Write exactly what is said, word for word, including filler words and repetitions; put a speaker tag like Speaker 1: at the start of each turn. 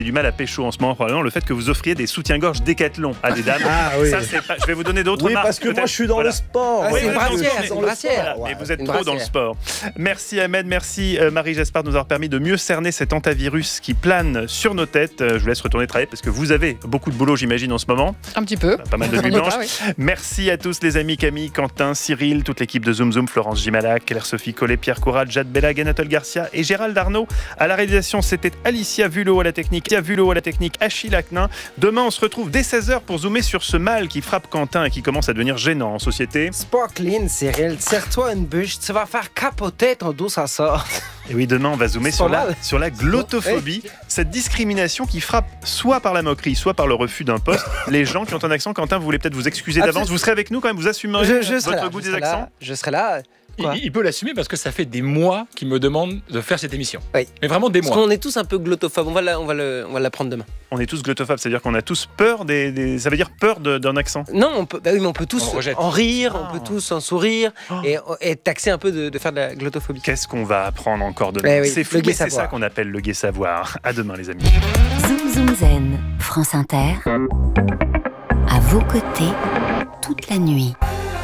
Speaker 1: du mal à pécho en ce moment, probablement le fait que vous offriez des soutiens-gorge Décathlon à des dames.
Speaker 2: Ah oui.
Speaker 1: Ça, c'est pas... Je vais vous donner d'autres
Speaker 2: Oui,
Speaker 1: marques.
Speaker 2: parce que
Speaker 1: peut-être.
Speaker 2: moi je suis dans
Speaker 1: Voilà.
Speaker 2: le sport.
Speaker 3: Ah,
Speaker 1: Oui,
Speaker 3: c'est une
Speaker 1: oui,
Speaker 3: brassière,
Speaker 1: oui,
Speaker 3: c'est une
Speaker 1: oui,
Speaker 3: brassière.
Speaker 1: voilà. Et vous êtes
Speaker 3: Une
Speaker 1: trop dans
Speaker 3: brassière.
Speaker 1: le sport. Merci Ahmed, merci euh, Marie Jaspard de nous avoir permis de mieux cerner cet antivirus qui plane sur nos têtes. Euh, je vous laisse retourner travailler parce que vous avez beaucoup de boulot, j'imagine, en ce moment.
Speaker 4: Un petit peu.
Speaker 1: Pas mal de
Speaker 4: On
Speaker 1: nuits
Speaker 4: y est
Speaker 1: blanches.
Speaker 4: pas, oui.
Speaker 1: Merci à tous les amis, Camille, Quentin, Cyril, toute l'équipe de Zoom Zoom, Florence Gimalac, Claire-Sophie Collet, Pierre Courade, Jade Bellag, Anatole Garcia et Gérald Arnaud. À la réalisation, c'était Alicia Vulot à la technique, Alicia Vulot à la technique, Achille Acnin. Demain, on se retrouve dès seize heures pour zoomer sur ce mal qui frappe Quentin et qui commence à devenir gênant en société.
Speaker 3: Sparkling, Cyril, tire-toi une bûche, tu vas faire capoter ton dos, ça sort.
Speaker 1: Et oui, demain, on va zoomer
Speaker 3: C'est
Speaker 1: sur
Speaker 3: pas
Speaker 1: la,
Speaker 3: mal.
Speaker 1: sur la glottophobie, cette discrimination qui frappe soit par la moquerie, soit par le refus d'un poste. Les gens qui ont un accent, Quentin, vous voulez peut-être vous excuser d'avance. Vous serez avec nous quand même, vous assumerez
Speaker 3: Je, je serai
Speaker 1: votre
Speaker 3: là,
Speaker 1: goût
Speaker 3: je
Speaker 1: des
Speaker 3: serai
Speaker 1: accents.
Speaker 3: là, je serai là. Quoi
Speaker 5: Il, il peut l'assumer parce que ça fait des mois qu'il me demande de faire cette émission.
Speaker 3: Oui.
Speaker 5: Mais vraiment des
Speaker 3: Parce
Speaker 5: mois.
Speaker 3: qu'on est tous un peu glottophobes, on va, la, on va, le, on va l'apprendre demain.
Speaker 1: On est tous glottophobes, c'est-à-dire qu'on a tous peur des, des- ça veut dire peur de- d'un accent.
Speaker 3: Non, on peut, bah oui, mais on peut tous
Speaker 5: On le rejette.
Speaker 3: en rire,
Speaker 1: Ah.
Speaker 3: on peut tous en sourire
Speaker 1: Oh.
Speaker 3: et, et taxer un peu de, de faire de la glottophobie.
Speaker 1: Qu'est-ce qu'on va apprendre encore demain?
Speaker 3: Eh oui,
Speaker 1: C'est fou,
Speaker 3: le gai
Speaker 1: mais c'est
Speaker 3: savoir.
Speaker 1: ça qu'on appelle le gai savoir. À demain, les amis.
Speaker 6: Zoom Zoom Zen, France Inter, à vos côtés toute la nuit.